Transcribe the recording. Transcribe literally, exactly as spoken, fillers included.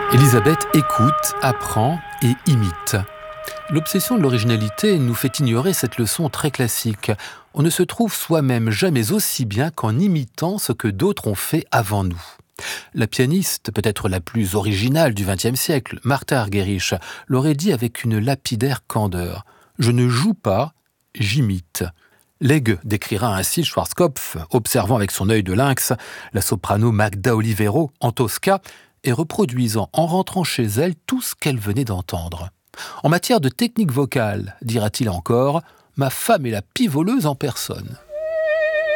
Elisabeth écoute, apprend et imite. L'obsession de l'originalité nous fait ignorer cette leçon très classique. On ne se trouve soi-même jamais aussi bien qu'en imitant ce que d'autres ont fait avant nous. La pianiste, peut-être la plus originale du vingtième siècle, Martha Argerich, l'aurait dit avec une lapidaire candeur. « Je ne joue pas, j'imite ». Legge décrira ainsi Schwarzkopf, observant avec son œil de lynx la soprano Magda Olivero en Tosca et reproduisant en rentrant chez elle tout ce qu'elle venait d'entendre. En matière de technique vocale, dira-t-il encore, ma femme est la pivoleuse en personne.